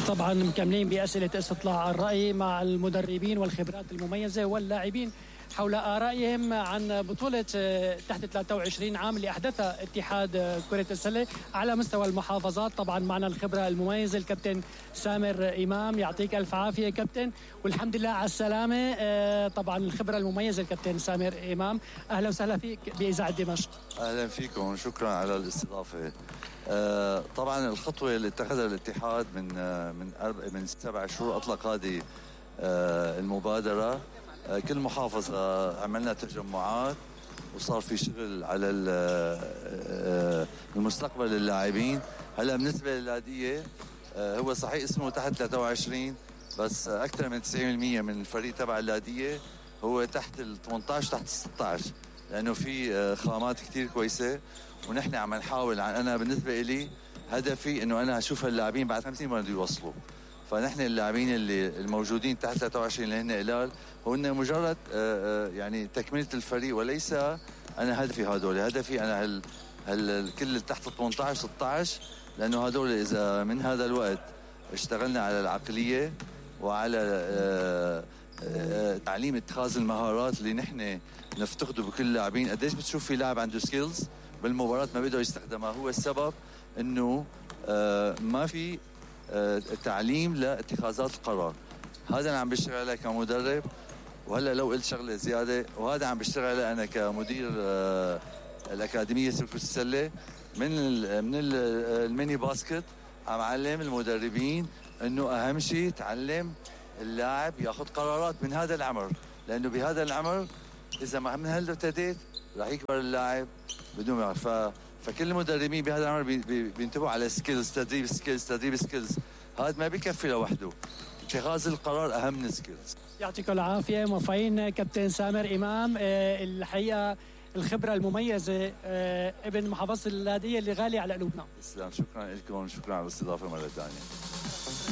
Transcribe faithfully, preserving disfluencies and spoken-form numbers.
طبعا مكملين بأسئلة استطلاع الرأي مع المدربين والخبرات المميزة واللاعبين حول آرائهم عن بطولة تحت ثلاثة وعشرين عام اللي أحدثها اتحاد كرة السلة على مستوى المحافظات. طبعا معنا الخبرة المميزة الكابتن سامر إمام، يعطيك ألف عافية كابتن والحمد لله على السلامة. طبعا الخبرة المميزة الكابتن سامر إمام، أهلا وسهلا فيك بإذاعة دمشق. أهلا فيكم، شكرا على الاستضافة. آه طبعا الخطوة اللي اتخذها الاتحاد من آه من من سبع شهور أطلق هذه آه المبادرة. آه كل محافظة عملنا تجمعات وصار في شغل على آه المستقبل اللاعبين. هلا بالنسبة للنادية آه هو صحيح اسمه تحت ثلاثة وعشرين، بس آه أكثر من تسعين بالمئة من الفريق تبع النادية هو تحت ال ثمانية عشر تحت ستة عشر، لأنه في آه خامات كتير كويسة. ونحن عم نحاول، انا بالنسبه لي هدفي انه انا اشوف اللاعبين بعد خمسين سنه بده يوصلوا. فنحن اللاعبين اللي الموجودين تحت ثلاثة وعشرين اللي هن قلال هن مجرد يعني تكمله الفريق، وليس انا هدفي هدول. هدفي انا هال, هال كل تحت ثمانية عشر ستة عشر، لانه هدول اذا من هذا الوقت اشتغلنا على العقليه وعلى تعليم اتخاذ المهارات اللي نحن نفتقده بكل اللاعبين. قديش بتشوف في لاعب عنده سكيلز بالمباراة ما بيقدر يستخدمها؟ هو السبب انه آه ما في آه تعليم لاتخاذات القرار. هذا انا عم بشتغل عليه كمدرب. وهلا لو قلت شغله زياده، وهذا عم بشتغل عليه انا كمدير آه الاكاديميه كرة السله. من ال من ال الميني باسكت عم علم المدربين انه اهم شيء تعلم اللاعب ياخذ قرارات من هذا العمر، لانه بهذا العمر اذا ما من هلا ابتديت راح يكبر اللاعب بدون ما يعرف. فكل المدربين بهذا العمر بي بي بينتبهوا على سكيلز، تدريب سكيلز تدريب سكيلز. هذا ما بيكفي لوحده، اتخاذ القرار اهم من السكيلز. يعطيكم العافيه. موفقين كابتن سامر امام. أه الحقيقه الخبره المميزه، أه ابن محافظه الناديه اللي غالي على قلوبنا. تسلم، شكرا لكم، شكرا على الاستضافه مره ثانيه.